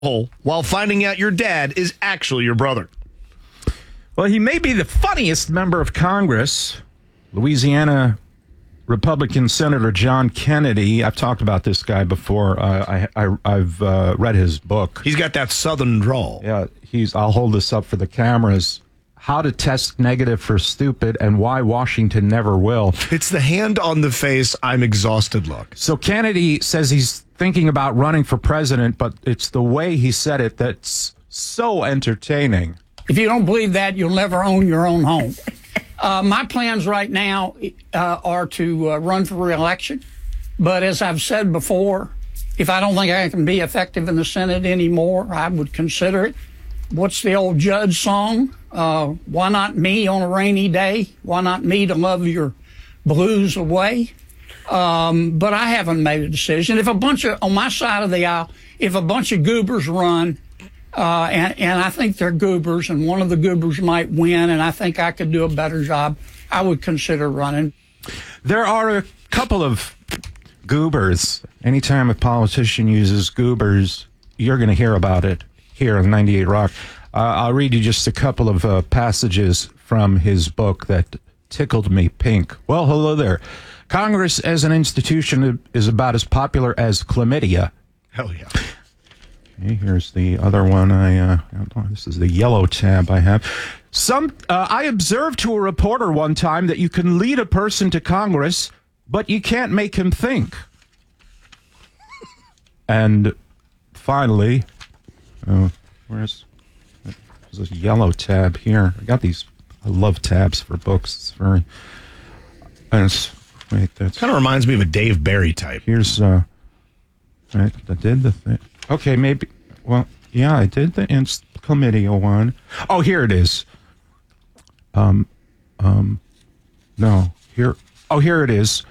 hole while finding out your dad is actually your brother. Well, he may be the funniest member of Congress. Louisiana Republican Senator John Kennedy. I've talked about this guy before. I've read his book. He's got that southern drawl. Yeah, I'll hold this up for the cameras. How to Test Negative for Stupid and Why Washington Never Will. It's the hand on the face, I'm exhausted look. So Kennedy says he's thinking about running for president, but it's the way he said it that's so entertaining. If you don't believe that, you'll never own your own home. My plans right now are to run for re-election. But as I've said before, if I don't think I can be effective in the Senate anymore, I would consider it. What's the old Judge song? Why not me on a rainy day? Why not me to love your blues away? But I haven't made a decision. If on my side of the aisle, if a bunch of goobers run, and I think they're goobers, and one of the goobers might win, and I think I could do a better job, I would consider running. There are a couple of goobers. Anytime a politician uses goobers, you're going to hear about it here on 98 Rock. I'll read you just a couple of passages from his book that tickled me pink. Well, hello there. Congress as an institution is about as popular as chlamydia. Hell yeah. Okay, here's the other one. This is the yellow tab I have. I observed to a reporter one time that you can lead a person to Congress, but you can't make him think. And finally, there's a yellow tab here. I love tabs for books. It's very. That kind of reminds me of a Dave Barry type. Here's I did the thing. Okay, maybe. Well, yeah, I did the chlamydia one. Oh, here it is. No, here. Oh, here it is.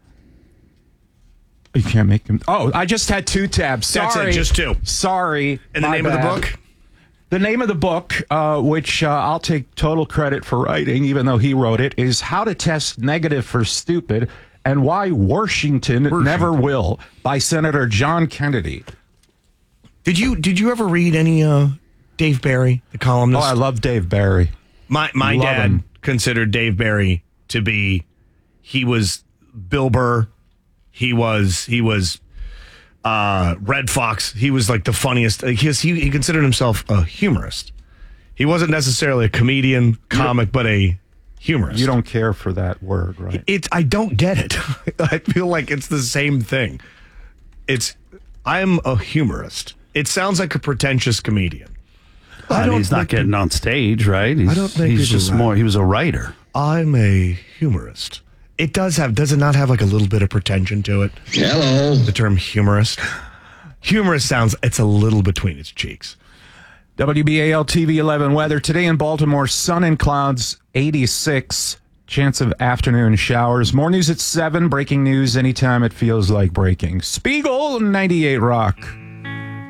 You can't make them. Oh, I just had two tabs. Sorry. That's it, just two. Sorry. And the name of the book? The name of the book, which I'll take total credit for writing, even though he wrote it, is How to Test Negative for Stupid and Why Washington Never Will by Senator John Kennedy. Did you ever read any Dave Barry, the columnist? Oh, I love Dave Barry. My dad considered Dave Barry to be, he was Bill Burr. He was Red Fox. He was like the funniest. He considered himself a humorist. He wasn't necessarily a comedian, comic, but a humorist. You don't care for that word, right? I don't get it. I feel like it's the same thing. I'm a humorist. It sounds like a pretentious comedion. He's not getting on stage, right? I don't think he's just more. He was a writer. I'm a humorist. It does it not have like a little bit of pretension to it? Hello. The term humorist. Humorist sounds, it's a little between its cheeks. WBAL TV 11 weather. Today in Baltimore, sun and clouds, 86. Chance of afternoon showers. More news at 7. Breaking news anytime it feels like breaking. Spiegel, 98 Rock.